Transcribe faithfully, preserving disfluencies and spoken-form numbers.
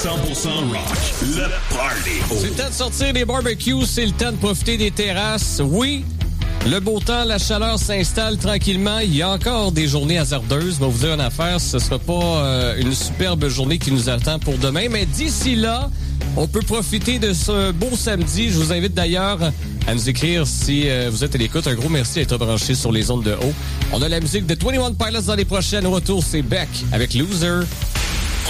cent pour cent rock, le party. C'est le temps de sortir des barbecues, c'est le temps de profiter des terrasses. Oui, le beau temps, la chaleur s'installe tranquillement. Il y a encore des journées hasardeuses. Je vais vous dire une affaire, ce ne sera pas euh, une superbe journée qui nous attend pour demain. Mais d'ici là, on peut profiter de ce beau samedi. Je vous invite d'ailleurs à nous écrire si euh, vous êtes à l'écoute. Un gros merci d'être branché sur les ondes de haut. On a la musique de vingt et un Pilots dans les prochaines. Au retour, c'est Beck avec Loser.